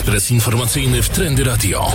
Ekspres informacyjny w Trendy Radio.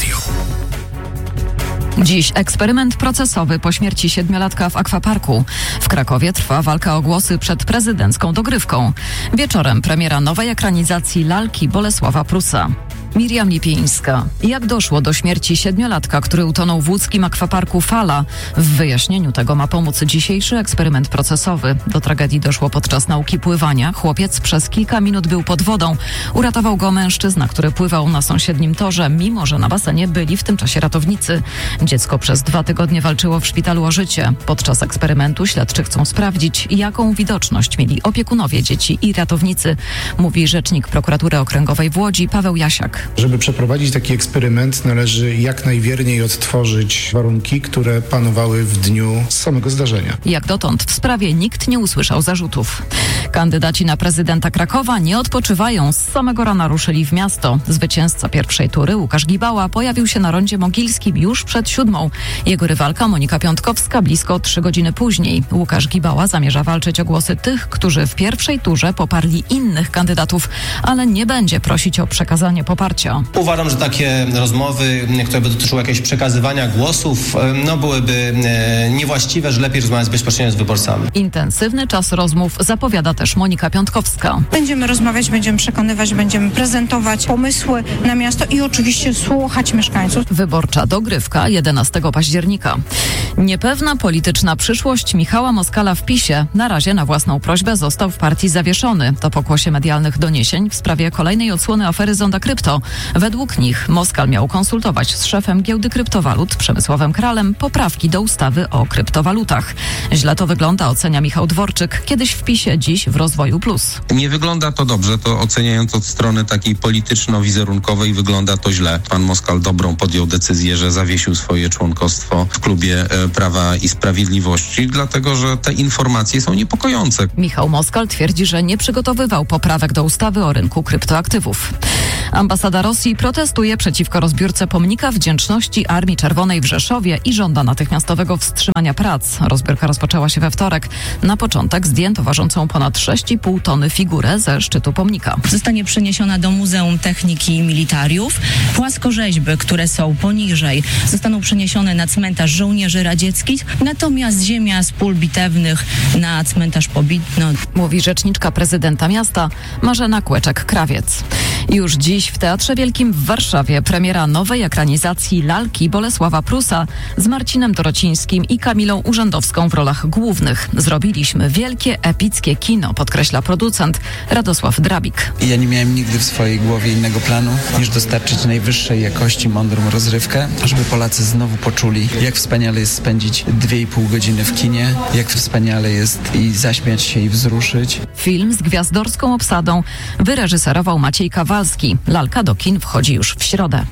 Dziś eksperyment procesowy po śmierci 7-latka w akwaparku. W Krakowie trwa walka o głosy przed prezydencką dogrywką. Wieczorem premiera nowej ekranizacji lalki Bolesława Prusa. Miriam Lipińska. Jak doszło do śmierci 7-latka, który utonął w łódzkim akwaparku Fala? W wyjaśnieniu tego ma pomóc dzisiejszy eksperyment procesowy. Do tragedii doszło podczas nauki pływania. Chłopiec przez kilka minut był pod wodą. Uratował go mężczyzna, który pływał na sąsiednim torze, mimo że na basenie byli w tym czasie ratownicy. Dziecko przez 2 tygodnie walczyło w szpitalu o życie. Podczas eksperymentu śledczy chcą sprawdzić, jaką widoczność mieli opiekunowie dzieci i ratownicy, mówi rzecznik prokuratury okręgowej w Łodzi Paweł Jasiak. Żeby przeprowadzić taki eksperyment, należy jak najwierniej odtworzyć warunki, które panowały w dniu samego zdarzenia. Jak dotąd w sprawie nikt nie usłyszał zarzutów. Kandydaci na prezydenta Krakowa nie odpoczywają. Z samego rana ruszyli w miasto. Zwycięzca pierwszej tury, Łukasz Gibała, pojawił się na rondzie Mogilskim już przed 7:00. Jego rywalka Monika Piątkowska blisko 3 godziny później. Łukasz Gibała zamierza walczyć o głosy tych, którzy w pierwszej turze poparli innych kandydatów, ale nie będzie prosić o przekazanie poparcia. Uważam, że takie rozmowy, które by dotyczyły jakiegoś przekazywania głosów, byłyby niewłaściwe, że lepiej rozmawiać bezpośrednio z wyborcami. Intensywny czas rozmów zapowiada też Monika Piątkowska. Będziemy rozmawiać, będziemy przekonywać, będziemy prezentować pomysły na miasto i oczywiście słuchać mieszkańców. Wyborcza dogrywka 11 października. Niepewna polityczna przyszłość Michała Moskala w PiS-ie na razie na własną prośbę został w partii zawieszony. To pokłosie medialnych doniesień w sprawie kolejnej odsłony afery Zonda Krypto. Według nich Moskal miał konsultować z szefem giełdy kryptowalut Przemysławem Kralem poprawki do ustawy o kryptowalutach. Źle to wygląda, ocenia Michał Dworczyk, kiedyś w PiS-ie, dziś w Rozwoju Plus. Nie wygląda to dobrze, to oceniając od strony takiej polityczno-wizerunkowej wygląda to źle. Pan Moskal dobrą podjął decyzję, że zawiesił swoje członkostwo w klubie Prawa i Sprawiedliwości, dlatego że te informacje są niepokojące. Michał Moskal twierdzi, że nie przygotowywał poprawek do ustawy o rynku kryptoaktywów. Ambasada Rosji protestuje przeciwko rozbiórce pomnika wdzięczności Armii Czerwonej w Rzeszowie i żąda natychmiastowego wstrzymania prac. Rozbiórka rozpoczęła się we wtorek. Na początek zdjęto ważącą ponad 6,5 tony figurę ze szczytu pomnika. Zostanie przeniesiona do Muzeum Techniki i Militariów. Płaskorzeźby, które są poniżej, zostaną przeniesione na cmentarz żołnierzy radzieckich, natomiast ziemia z pól bitewnych na cmentarz Pobitno. Mówi rzeczniczka prezydenta miasta Marzena Kłeczek-Krawiec. Już dziś w Teatrze Wielkim w Warszawie premiera nowej ekranizacji lalki Bolesława Prusa z Marcinem Dorocińskim i Kamilą Urzędowską w rolach głównych. Zrobiliśmy wielkie, epickie kino, podkreśla producent Radosław Drabik. Ja nie miałem nigdy w swojej głowie innego planu, niż dostarczyć najwyższej jakości, mądrą rozrywkę, żeby Polacy znowu poczuli, jak wspaniale jest spędzić 2,5 godziny w kinie, jak wspaniale jest i zaśmiać się i wzruszyć. Film z gwiazdorską obsadą wyreżyserował Maciej Kawalski. Lalka do kin wchodzi już w środę.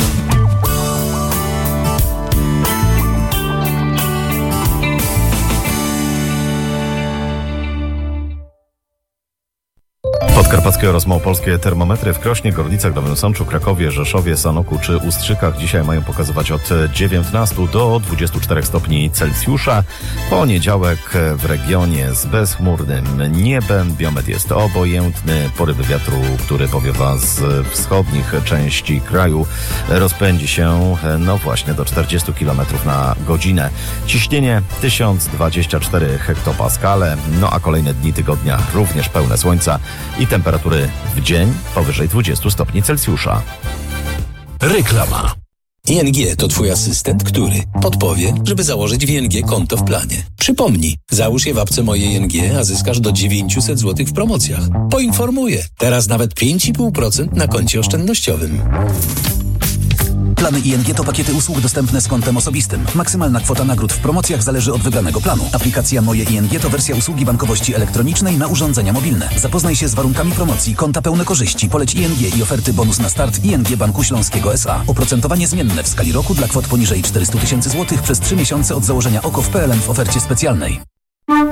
Podkarpackie oraz małopolskie termometry w Krośnie, Gorlicach, Nowym Sączu, Krakowie, Rzeszowie, Sanoku czy Ustrzykach dzisiaj mają pokazywać od 19 do 24 stopni Celsjusza. Poniedziałek w regionie z bezchmurnym niebem. Biometr jest obojętny. Porywy wiatru, który powiewa z wschodnich części kraju, rozpędzi się właśnie do 40 km na godzinę. Ciśnienie 1024 hektopaskale. A kolejne dni tygodnia również pełne słońca i temperatury w dzień powyżej 20 stopni Celsjusza. Reklama. ING to Twój asystent, który podpowie, żeby założyć w ING konto w planie. Przypomnij, załóż je w apce Moje ING, a zyskasz do 900 zł w promocjach. Poinformuję, teraz nawet 5,5% na koncie oszczędnościowym. Plany ING to pakiety usług dostępne z kontem osobistym. Maksymalna kwota nagród w promocjach zależy od wybranego planu. Aplikacja Moje ING to wersja usługi bankowości elektronicznej na urządzenia mobilne. Zapoznaj się z warunkami promocji, konta pełne korzyści, poleć ING i oferty bonus na start ING Banku Śląskiego S.A. Oprocentowanie zmienne w skali roku dla kwot poniżej 400 000 zł przez 3 miesiące od założenia OKO w PLN w ofercie specjalnej.